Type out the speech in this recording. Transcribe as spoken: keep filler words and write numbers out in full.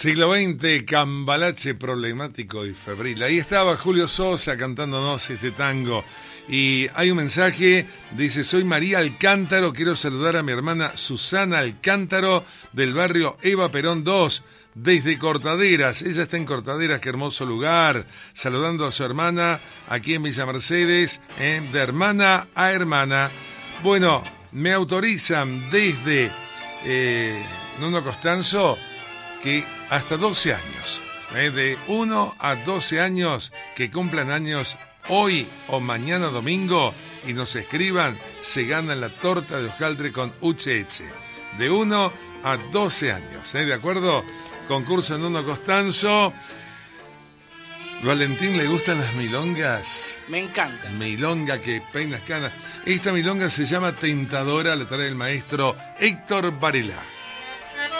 Siglo veinte, cambalache problemático y febril. Ahí estaba Julio Sosa cantándonos este tango. Y hay un mensaje, dice: soy María Alcántaro, quiero saludar a mi hermana Susana Alcántaro del barrio Eva Perón dos, desde Cortaderas. Ella está en Cortaderas, qué hermoso lugar. Saludando a su hermana aquí en Villa Mercedes, ¿eh? De hermana a hermana. Bueno, me autorizan desde eh, Nuno Costanzo que hasta doce años, ¿eh? De uno a doce años que cumplan años hoy o mañana domingo y nos escriban, se ganan la torta de hojaldre con ucheche. De uno a doce años, ¿eh? ¿De acuerdo? Concurso en Nuno Costanzo. Valentín, ¿le gustan las milongas? Me encanta. Milonga que peinas canas. Esta milonga se llama Tentadora, la trae el maestro Héctor Varela.